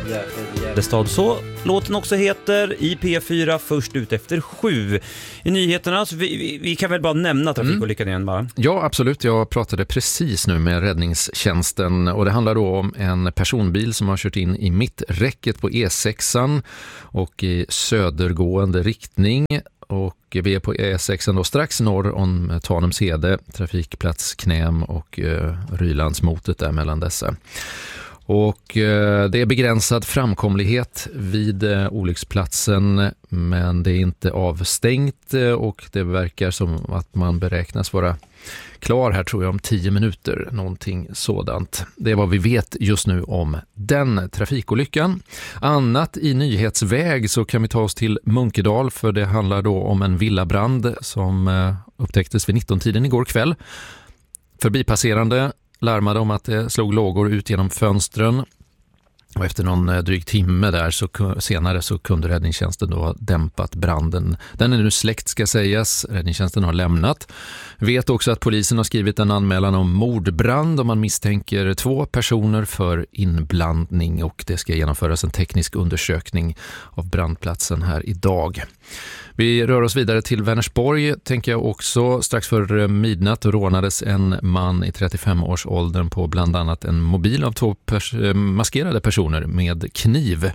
Gärdestad. Så låten också heter i P4 först ut efter 7. I nyheterna, så vi kan väl bara nämna trafikolyckan igen bara. Ja, absolut. Jag pratade precis nu med räddningstjänsten och det handlar då om en personbil som har kört in i mitträcket på E6 och i södergående riktning. Och vi är på E6 då strax norr om Tanumshede, trafikplats Knäm och Rylandsmotet där mellan dessa. Och det är begränsad framkomlighet vid olycksplatsen, men det är inte avstängt och det verkar som att man beräknas vara klar här, tror jag, om 10 minuter, någonting sådant. Det är vad vi vet just nu om den trafikolyckan. Annat i nyhetsväg så kan vi ta oss till Munkedal, för det handlar då om en villabrand som upptäcktes vid 19-tiden igår kväll. Förbipasserande larmade om att det slog lågor ut genom fönstren. Och efter någon dryg timme där senare så kunde räddningstjänsten då ha dämpat branden. Den är nu släckt, ska sägas. Räddningstjänsten har lämnat. Vet också att polisen har skrivit en anmälan om mordbrand och man misstänker 2 personer för inblandning och det ska genomföras en teknisk undersökning av brandplatsen här idag. Vi rör oss vidare till Vänersborg, tänker jag också. Strax för midnatt rånades en man i 35-årsåldern på bland annat en mobil av 2 maskerade personer med kniv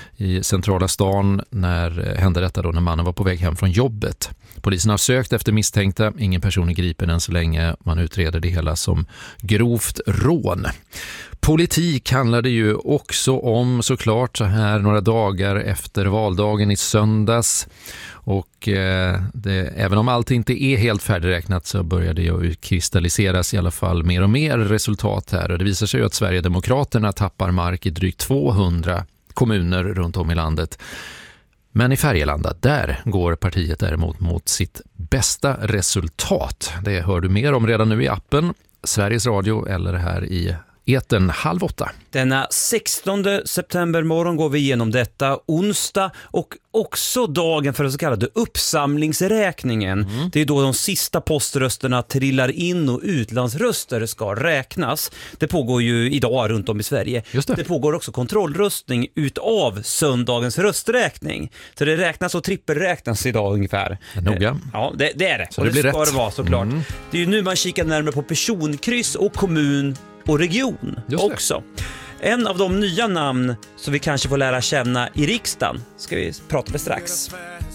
i centrala stan. När hände detta då, när mannen var på väg hem från jobbet? Polisen har sökt efter misstänkta. Ingen person är gripen än så länge. Man utreder det hela som grovt rån. Politik handlar det ju också om, såklart, så här några dagar efter valdagen i söndags. Och även om allt inte är helt färdigräknat så börjar det ju kristalliseras i alla fall mer och mer resultat här. Och det visar sig ju att Sverigedemokraterna tappar mark i drygt 200 kommuner runt om i landet. Men i Färgelanda, där går partiet däremot mot sitt bästa resultat. Det hör du mer om redan nu i appen, Sveriges Radio eller här i etern 7:30. Denna 16 september morgon går vi igenom detta, onsdag, och också dagen för den så kallade uppsamlingsräkningen. Det är då de sista poströsterna trillar in och utlandsröster ska räknas. Det pågår ju idag runt om i Sverige. Det pågår också kontrollröstning utav söndagens rösträkning. Så det räknas och trippelräknas idag ungefär. Noga. Ja, det är det. Så och det blir ska rätt. Det vara, såklart. Det är ju nu man kikar närmare på personkryss och kommun och region också. En av de nya namn som vi kanske får lära känna i riksdagen ska vi prata med strax.